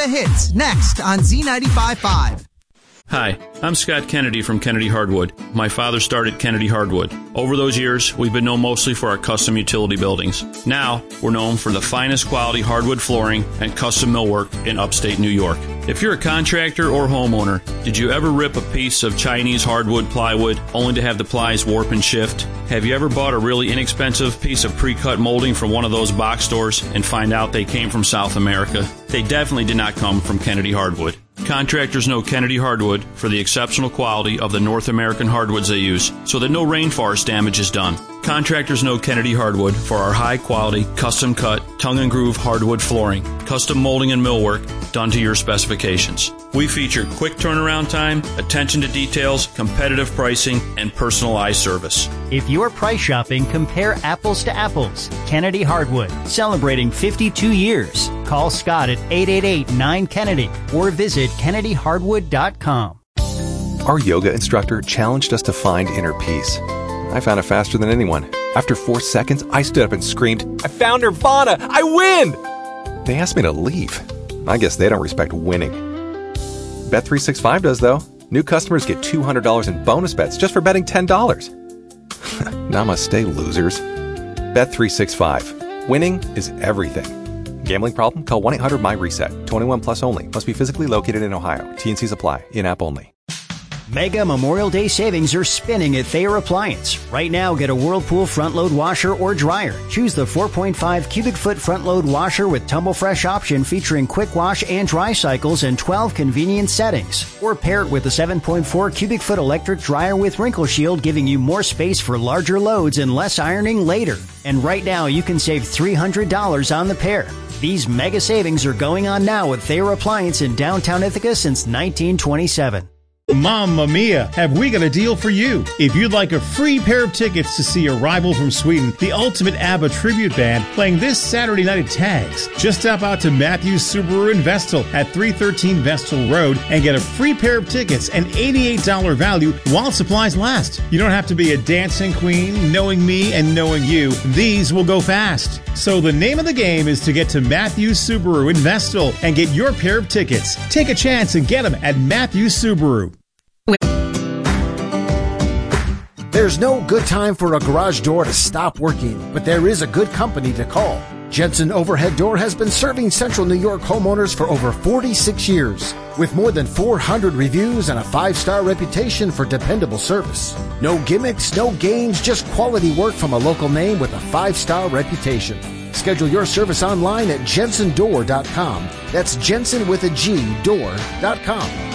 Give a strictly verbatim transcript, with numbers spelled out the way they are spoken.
The Hits, next on Z ninety-five point five. Hi, I'm Scott Kennedy from Kennedy Hardwood. My father started Kennedy Hardwood. Over those years, we've been known mostly for our custom utility buildings. Now, we're known for the finest quality hardwood flooring and custom millwork in upstate New York. If you're a contractor or homeowner, did you ever rip a piece of Chinese hardwood plywood only to have the plies warp and shift? Have you ever bought a really inexpensive piece of pre-cut molding from one of those box stores and find out they came from South America? They definitely did not come from Kennedy Hardwood. Contractors know Kennedy Hardwood for the exceptional quality of the North American hardwoods they use, so that no rainforest damage is done. Contractors know Kennedy Hardwood for our high-quality, custom-cut, tongue-and-groove hardwood flooring, custom molding and millwork done to your specifications. We feature quick turnaround time, attention to details, competitive pricing, and personalized service. If you're price shopping, compare apples to apples. Kennedy Hardwood, celebrating fifty-two years. Call Scott at eight eight eight, nine Kennedy or visit kennedy hardwood dot com. Our yoga instructor challenged us to find inner peace. I found it faster than anyone. After four seconds, I stood up and screamed, "I found Nirvana! I win!" They asked me to leave. I guess they don't respect winning. Bet three sixty-five does, though. New customers get two hundred dollars in bonus bets just for betting ten dollars. Namaste, losers. Bet three sixty-five. Winning is everything. Gambling problem? Call one eight hundred M Y RESET. twenty-one plus only. Must be physically located in Ohio. T and Cs apply. In-app only. Mega Memorial Day savings are spinning at Thayer Appliance. Right now, get a Whirlpool front-load washer or dryer. Choose the four point five cubic foot front-load washer with Tumble Fresh option featuring quick wash and dry cycles and twelve convenient settings. Or pair it with a seven point four cubic foot electric dryer with Wrinkle Shield, giving you more space for larger loads and less ironing later. And right now, you can save three hundred dollars on the pair. These mega savings are going on now at Thayer Appliance in downtown Ithaca since nineteen twenty-seven. Mamma mia, have we got a deal for you? If you'd like a free pair of tickets to see Arrival from Sweden, the ultimate ABBA tribute band, playing this Saturday night at Tags, just stop out to Matthews Subaru in Vestal at three thirteen Vestal Road and get a free pair of tickets and eighty-eight dollars value while supplies last. You don't have to be a dancing queen, knowing me and knowing you. These will go fast. So the name of the game is to get to Matthews Subaru in Vestal and get your pair of tickets. Take a chance and get them at Matthews Subaru. There's no good time for a garage door to stop working, but there is a good company to call. Jensen Overhead Door has been serving Central New York homeowners for over forty-six years, with more than four hundred reviews and a five-star reputation for dependable service. No gimmicks, no games, just quality work from a local name with a five-star reputation. Schedule your service online at jensen door dot com. That's Jensen with a G, door dot com.